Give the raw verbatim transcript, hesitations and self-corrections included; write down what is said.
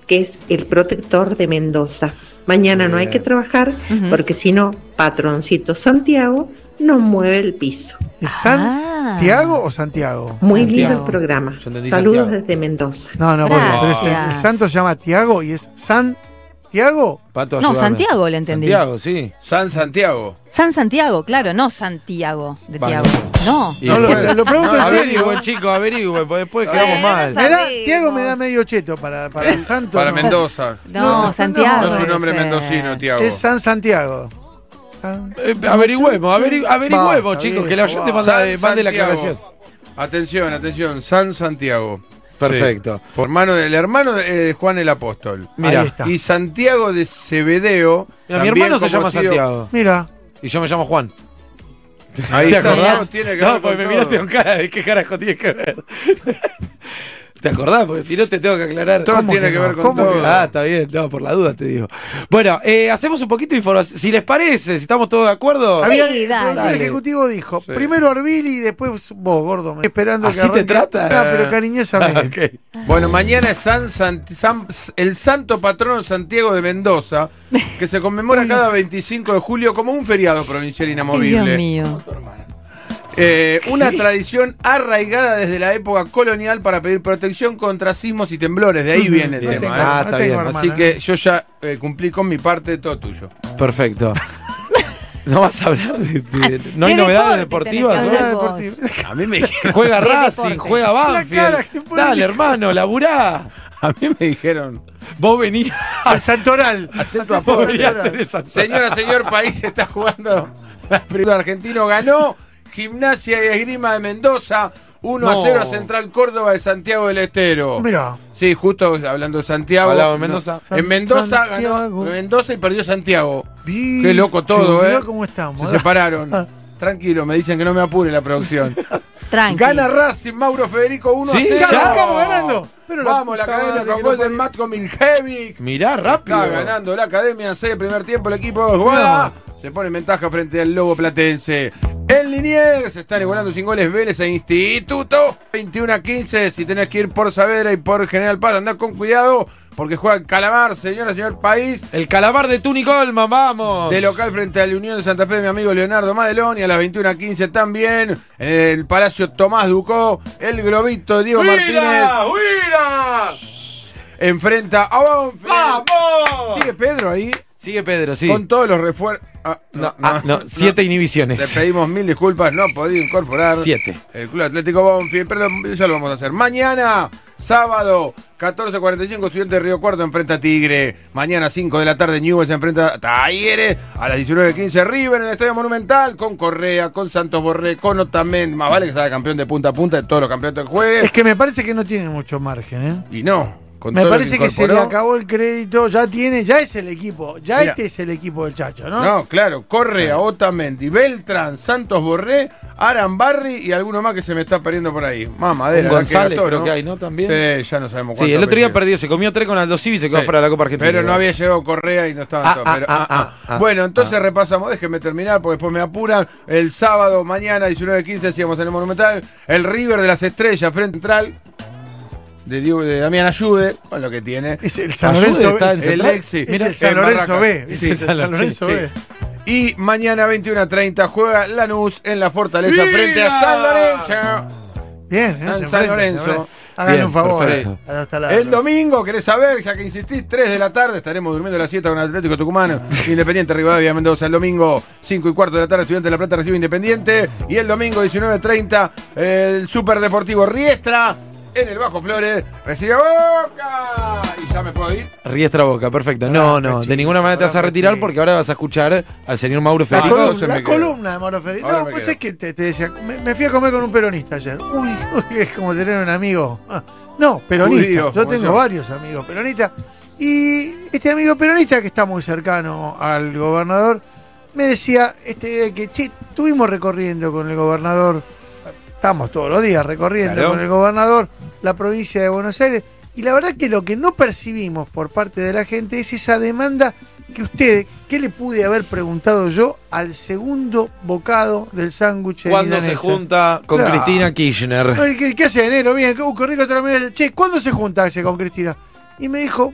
que es el protector de Mendoza. Mañana no hay que trabajar uh-huh. porque si no, Patroncito Santiago nos mueve el piso. ¿Es Santiago ah. o Santiago? Muy Santiago. lindo el programa. Saludos Santiago. Desde Mendoza. No, no, porque pero es el, el santo se llama Tiago y es Santiago. Pato, no, Santiago le entendí. Santiago, sí. San Santiago. San Santiago, claro, no Santiago de bueno, Tiago. No. no lo, lo pregunto no, en serio. Averigüen, chicos, averigüen, porque después quedamos mal. Me da, Tiago me da medio cheto para, para el santo. Para no. Mendoza. No, no Santiago. No es un nombre mendocino, Tiago. Es San Santiago. Eh, averigüemos, averigu averigüemos, Va, chicos, bien, que la oyente manda, mande la aclaración. Atención, atención, San Santiago. Perfecto. Sí. Por mano del hermano de eh, Juan el Apóstol. Mira. Y Santiago de Cebedeo. Mira, mi hermano se llama Santiago. Mira. Y yo me llamo Juan. Ahí ¿Te acordás? No, tiene que no, ver porque me todo. Miraste con cara de qué carajo tiene que ver. ¿Te acordás? Porque si no te tengo que aclarar. Todo tiene que, que no? ver con todo. Que? Ah, está bien. No, por la duda te digo. Bueno, eh, hacemos un poquito de información. Si les parece, si estamos todos de acuerdo. Sí, Había, dale. El ejecutivo dijo, sí. primero Arbili y después vos, gordo. Me esperando ¿Así que arranque. te trata? Ah, pero cariñosamente. Okay. Bueno, mañana es San, San, San, el santo patrono Santiago de Mendoza, que se conmemora cada veinticinco de julio como un feriado provincial inamovible. Dios mío. Eh, una tradición arraigada desde la época colonial para pedir protección contra sismos y temblores. De ahí viene el no tema. Tengo, ¿eh? Ah, está no bien. hermano, Así que yo ya eh, cumplí con mi parte, todo tuyo. Perfecto. ¿No vas a hablar de, de no hay novedades deportivas? A mí me dijeron, juega Racing, juega Banfield. Dale, hermano, laburá. A mí me dijeron, vos venís al Santoral. Señora, señor, país está jugando. El primero argentino ganó. Gimnasia y Esgrima de Mendoza, uno a cero no. a Central Córdoba de Santiago del Estero. Mirá. Sí, justo hablando de Santiago. Hablaba en Mendoza. No, en Mendoza Santiago. ganó Mendoza y perdió Santiago. Bien. Qué loco todo, sí, ¿eh? ¿Cómo estamos? Se separaron. Tranquilo, me dicen que no me apure la producción. Tranquilo. Gana Racing, Mauro Federico uno ¿Sí? a cero. Ya estamos ganando. Pero Vamos, la academia con gol de Matko Miljevic. Mirá, rápido. Está ganando la academia en seis primer tiempo el equipo de jugada. Se pone en ventaja frente al Lobo Platense. En Liniers se están igualando sin goles Vélez e Instituto. veintiuno a quince. Si tenés que ir por Saavedra y por General Paz, andá con cuidado. Porque juega el Calamar, señora, señor país. El Calamar de Tuni Colman, vamos. De local frente a la Unión de Santa Fe de mi amigo Leonardo Madelón. Y a las veintiuno a quince también. En el Palacio Tomás Ducó. El Globito de Diego ¡Huila, Martínez. ¡Huila! Enfrenta a Banfield. ¡Vamos! ¿Sigue Pedro ahí? Sigue Pedro, sí. Con todos los refuerzos. Ah, no, no, ah, no, siete no. inhibiciones. Le pedimos mil disculpas, no ha podido incorporar. Siete. El Club Atlético Banfield, pero ya lo vamos a hacer. Mañana, sábado, catorce cuarenta y cinco, Estudiantes de Río Cuarto enfrenta a Tigre. Mañana, cinco de la tarde, Newell's enfrenta a Talleres. A las diecinueve quince, River en el Estadio Monumental. Con Correa, con Santos Borré, con Otamendi. Más vale que sea campeón de punta a punta de todos los campeonatos que juegue. Es que me parece que no tiene mucho margen, ¿eh? Y no. Me parece que, que se le acabó el crédito, ya tiene, ya es el equipo, ya Mira, este es el equipo del Chacho, ¿no? No, claro, Correa, claro. Otamendi, Beltrán, Santos Borré, Arambarri y alguno más que se me está perdiendo por ahí. Mamadera, González, que creo que hay, ¿no? También. Sí, ya no sabemos cuánto. Sí, el otro día perdió, se comió tres con Aldo Civi y se quedó sí. fuera de la Copa Argentina. Pero no había llegado Correa y no estaba ah, todo. Ah, pero, ah, ah, ah, ah, bueno, entonces ah. repasamos, déjenme terminar porque después me apuran. El sábado, mañana, diecinueve quince, decíamos en el Monumental, el River de las Estrellas, frente central. De, Diego, de Damián Ayude, con lo que tiene. Es el San Lorenzo está en el ex, sí. Mira, el San Lorenzo B. Es el San Lorenzo B. Y mañana veintiuno a treinta juega Lanús en la Fortaleza ¡Mira! Frente a San Lorenzo. Bien, ¿eh? San, San Lorenzo. Háganle un favor. El domingo, ¿querés saber? Ya que insistís, tres de la tarde, estaremos durmiendo a las siete con el Atlético Tucumán, Independiente Rivadavia Mendoza. El domingo, cinco y cuarto de la tarde, Estudiante de La Plata recibe Independiente. Y el domingo, diecinueve treinta, el Superdeportivo Riestra. En el Bajo Flores, recibe Boca. Y ya me puedo ir. Riestra Boca, perfecto. No, no, de ninguna manera te vas a retirar porque ahora vas a escuchar al señor Mauro Federico. La, columna, la columna de Mauro Federico. No, pues es que te, te decía, me, me fui a comer con un peronista ayer. Uy, uy es como tener un amigo. Ah, no, peronista. Judío, yo tengo yo. varios amigos peronistas. Y este amigo peronista, que está muy cercano al gobernador, me decía este que, che, estuvimos recorriendo con el gobernador. Estamos todos los días recorriendo claro. con el gobernador la provincia de Buenos Aires y la verdad que lo que no percibimos por parte de la gente es esa demanda que usted, ¿qué le pude haber preguntado yo al segundo bocado del sándwich? ¿Cuándo se junta con claro. Cristina Kirchner? ¿Qué, qué hace enero? Bien, qué rico también. Che, ¿cuándo se junta con Cristina? Y me dijo,